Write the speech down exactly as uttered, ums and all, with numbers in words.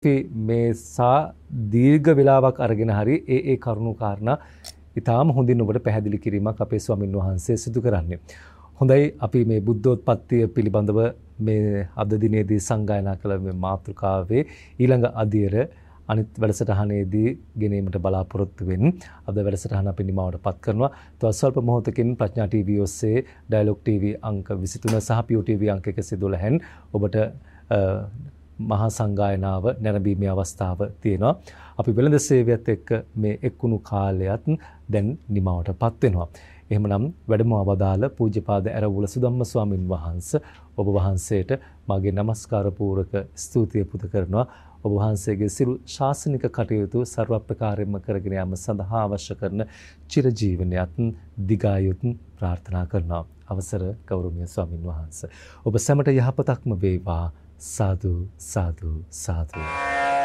අපි මේ සා දීර්ඝ වේලාවක් අරගෙන හරි ඒ ඒ කරුණු කාරණා ඊටාම හොඳින් ඔබට පැහැදිලි කිරීමක් අපේ ස්වාමින් වහන්සේ සිදු කරන්නේ. හොඳයි අපි මේ බුද්ධෝත්පත්තිය පිළිබඳව මේ අද දිනේදී සංගායනා කළ මේ මාතෘකාවේ ඊළඟ අදියර අනිත් වැඩසටහනේදී ගෙනීමට බලාපොරොත්තු වෙන අද වැඩසටහන අපි නිමවටපත් කරනවා. තවත් ස්වල්ප මොහොතකින් ප්‍රඥා ටීවී ඔස්සේ ඩයලොග් ටීවී අංක විසිතුන සහ පියු ටීවී අංක එකසිය දොළහෙන් ඔබට මහා සංගායනාව නැරඹීමේ අවස්ථාව තියෙනවා. අපි වෙළඳ සේවයත් එක්ක මේ එක්කුණු කාලයත් දැන් නිමවටපත් වෙනවා. එහෙමනම් වැඩම අවදාළ පූජ්‍යපාද ඇරවුල සුදම්ම ස්වාමින් වහන්සේ ඔබ වහන්සේට මගේ নমස්කාර පූරක ස්තුතිය පුද කරනවා. ඔබ වහන්සේගේ සිරු ශාසනික කටයුතු ਸਰව ප්‍රකාරයෙන්ම කරගෙන යාම සඳහා අවශ්‍ය කරන චිරජීවනයත් දිගායුත් ප්‍රාර්ථනා කරනවා. අවසර ගෞරවනීය ස්වාමින් වහන්සේ. ඔබ සැමට යහපතක්ම වේවා. සාදු සාදු සාදු.